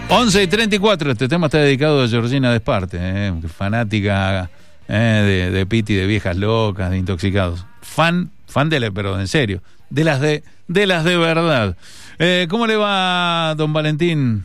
11:34, este tema está dedicado a Georgina Desparte, fanática de Piti, de viejas locas, de intoxicados. Fan pero en serio, de las de verdad. ¿Cómo le va, don Valentín?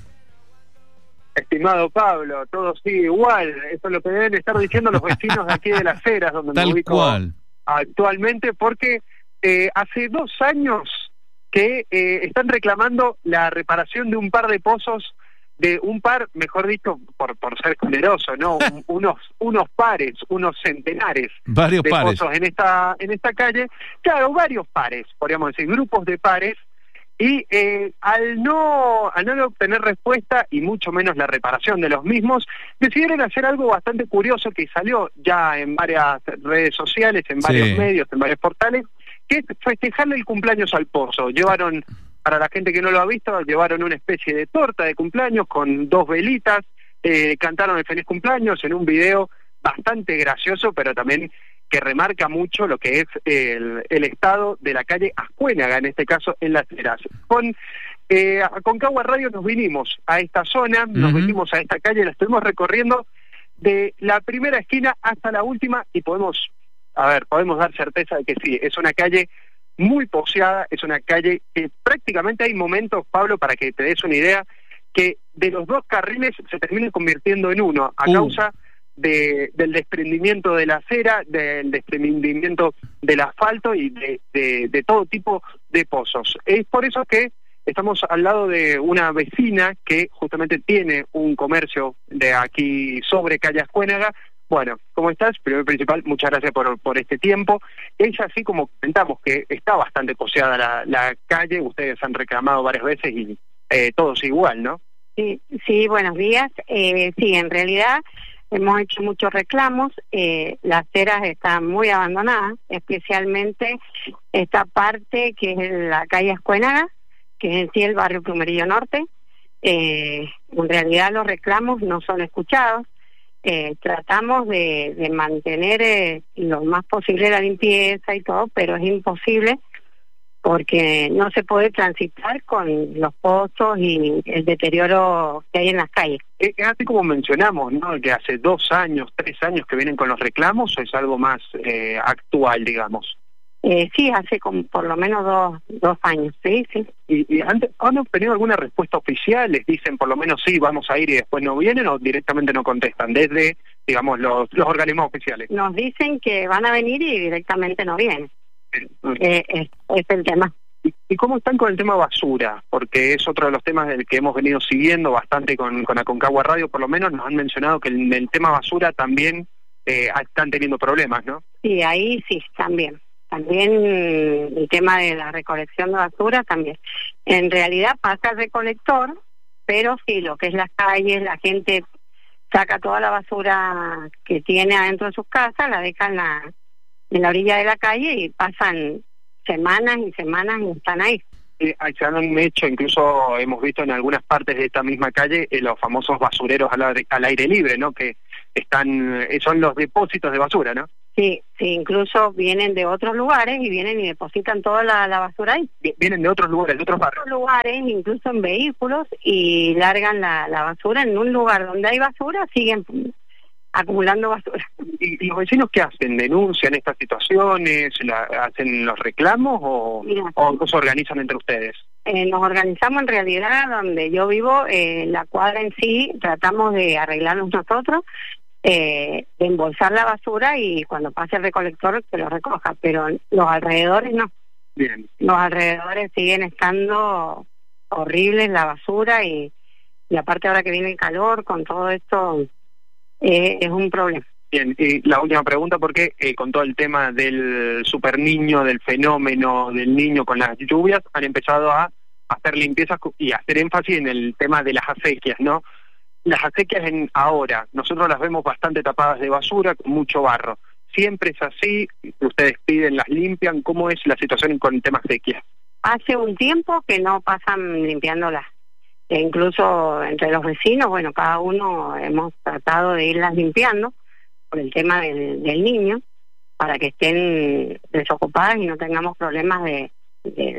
Estimado Pablo, todo sigue igual. Eso es lo que deben estar diciendo los vecinos de aquí de Las Heras, donde me ubico actualmente, porque hace 2 años que están reclamando la reparación de un par de pozos, de un par, mejor dicho, por ser generoso, ¿no? unos pares, unos centenares varios de pares. pozos en esta calle. Claro, varios pares, podríamos decir, grupos de pares. Y al no obtener respuesta y mucho menos la reparación de los mismos, decidieron hacer algo bastante curioso que salió ya en varias redes sociales, en varios medios, en varios portales, que es festejarle el cumpleaños al pozo. Llevaron, para la gente que no lo ha visto, llevaron una especie de torta de cumpleaños con 2 velitas, cantaron el feliz cumpleaños en un video bastante gracioso, pero también que remarca mucho lo que es el estado de la calle Ascuénaga, en este caso en Las Heras. Con Aconcagua Radio nos vinimos a esta zona, nos vinimos a esta calle, la estuvimos recorriendo de la primera esquina hasta la última y podemos dar certeza de que sí, es una calle muy poseada, es una calle que prácticamente hay momentos, Pablo, para que te des una idea, que de los 2 carriles se terminan convirtiendo en uno a causa del desprendimiento de la acera, del desprendimiento del asfalto y de todo tipo de pozos. Es por eso que estamos al lado de una vecina que justamente tiene un comercio de aquí sobre calle Ascuénaga. Bueno, ¿cómo estás? Primero y principal, muchas gracias por este tiempo. Es así como comentamos que está bastante poseada la calle, ustedes han reclamado varias veces y todos igual, ¿no? Sí, buenos días. Sí, en realidad hemos hecho muchos reclamos, las aceras están muy abandonadas, especialmente esta parte que es la calle Ascuénaga, que es en sí el barrio Plumerillo Norte. En realidad los reclamos no son escuchados, tratamos de mantener lo más posible la limpieza y todo, pero es imposible porque no se puede transitar con los pozos y el deterioro que hay en las calles. Es así como mencionamos, ¿no? Que hace 2 años, 3 años que vienen con los reclamos, ¿o es algo más actual, digamos? Sí, hace por lo menos 2 años, sí. ¿Y antes han obtenido alguna respuesta oficial? ¿Les dicen por lo menos sí, vamos a ir y después no vienen, o directamente no contestan desde, digamos, los organismos oficiales? Nos dicen que van a venir y directamente no vienen. Es el tema. ¿Y cómo están con el tema basura? Porque es otro de los temas del que hemos venido siguiendo bastante con Aconcagua Radio, por lo menos nos han mencionado que en el tema basura también están teniendo problemas, ¿no? Sí, ahí sí, también el tema de la recolección de basura también. En realidad pasa el recolector, pero sí, lo que es las calles, la gente saca toda la basura que tiene adentro de sus casas, la deja en la orilla de la calle y pasan semanas y semanas y están ahí. Se han hecho, incluso hemos visto en algunas partes de esta misma calle, los famosos basureros al aire libre, ¿no? Que son los depósitos de basura, ¿no? Sí, incluso vienen de otros lugares y vienen y depositan toda la basura ahí. Vienen de otros lugares, de otros barrios. De otros lugares, incluso en vehículos, y largan la basura en un lugar donde hay basura, siguen acumulando basura. ¿Y los vecinos qué hacen? ¿Denuncian estas situaciones? ¿Hacen los reclamos o se organizan entre ustedes? Nos organizamos en realidad donde yo vivo, la cuadra en sí, tratamos de arreglarnos nosotros, de embolsar la basura y cuando pase el recolector que lo recoja, pero los alrededores no. Bien. Los alrededores siguen estando horribles, la basura, y aparte ahora que viene el calor, con todo esto es un problema. Bien, y la última pregunta, porque con todo el tema del super niño, del fenómeno del niño con las lluvias, han empezado a hacer limpiezas y a hacer énfasis en el tema de las acequias, ¿no? Las acequias ahora, nosotros las vemos bastante tapadas de basura, con mucho barro. ¿Siempre es así? ¿Ustedes piden, las limpian? ¿Cómo es la situación con el tema acequias? Hace un tiempo que no pasan limpiándolas. Incluso entre los vecinos, bueno, cada uno hemos tratado de irlas limpiando por el tema del niño, para que estén desocupadas y no tengamos problemas de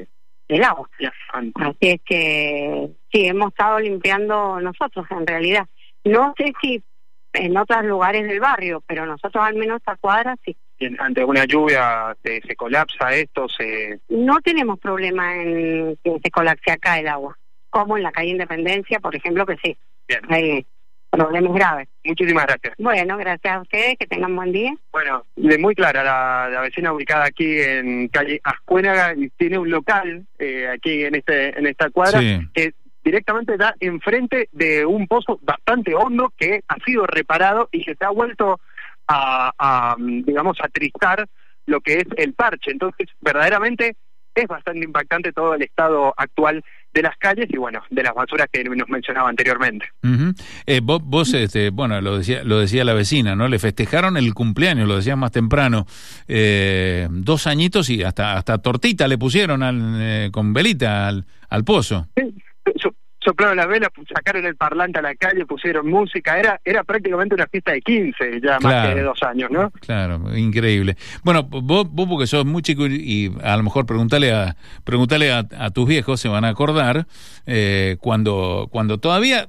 el agua. Ya, Así es que sí, hemos estado limpiando nosotros en realidad. No sé si en otros lugares del barrio, pero nosotros al menos esta cuadra sí. bien, ante una lluvia se colapsa esto, No tenemos problema en que se colapse acá el agua, como en la calle Independencia, por ejemplo, que sí. Bien. Hay problemas graves. Muchísimas gracias. Bueno, gracias a ustedes, que tengan buen día. Bueno, de muy clara la vecina ubicada aquí en calle Ascuénaga y tiene un local aquí en esta cuadra Sí. que directamente da enfrente de un pozo bastante hondo que ha sido reparado y que se ha vuelto digamos, a tristar lo que es el parche. Entonces, verdaderamente es bastante impactante todo el estado actual de las calles y, bueno, de las basuras que nos mencionaba anteriormente. Uh-huh. Vos bueno, lo decía la vecina, ¿no? Le festejaron el cumpleaños, lo decía más temprano, 2 añitos y hasta tortita le pusieron con velita al pozo. Sí, soplaron las velas, sacaron el parlante a la calle, pusieron música, era prácticamente una fiesta de 15, ya más que de 2 años, ¿no? Claro, increíble. Bueno, vos porque sos muy chico y a lo mejor preguntale a tus viejos, se van a acordar, cuando todavía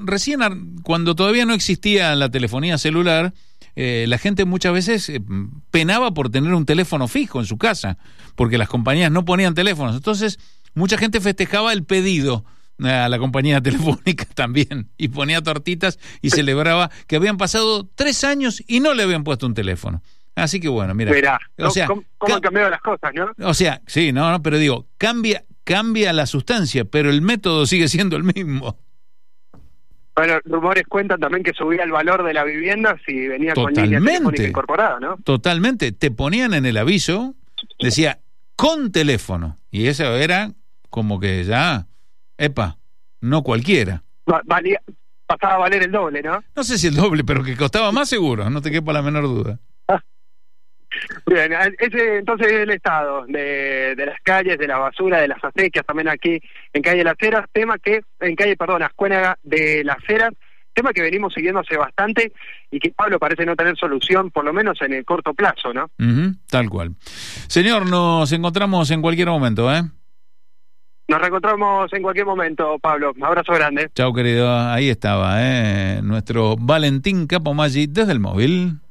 no existía la telefonía celular, la gente muchas veces penaba por tener un teléfono fijo en su casa, porque las compañías no ponían teléfonos. Entonces, mucha gente festejaba el pedido a la compañía telefónica también, y ponía tortitas y celebraba que habían pasado 3 años y no le habían puesto un teléfono. Así que bueno, mira. Verá, o sea, ¿cómo han cambiado las cosas, no? O sea, sí, no, pero digo, cambia la sustancia, pero el método sigue siendo el mismo. Bueno, rumores cuentan también que subía el valor de la vivienda si venía con línea telefónica incorporada, ¿no? Totalmente, te ponían en el aviso, decía, con teléfono, y eso era como que ya... Epa, no cualquiera. Pasaba a valer el doble, ¿no? No sé si el doble, pero que costaba más seguro, no te quepa la menor duda. Bien, ese entonces es el estado de las calles, de la basura, de las acequias, también aquí en calle Las Heras, Ascuénaga de Las Heras, tema que venimos siguiendo hace bastante y que Pablo parece no tener solución, por lo menos en el corto plazo, ¿no? Tal cual. Señor, nos encontramos en cualquier momento, ¿eh? Nos reencontramos en cualquier momento, Pablo. Abrazo grande. Chao, querido. Ahí estaba, nuestro Valentín Capomaggi desde el móvil.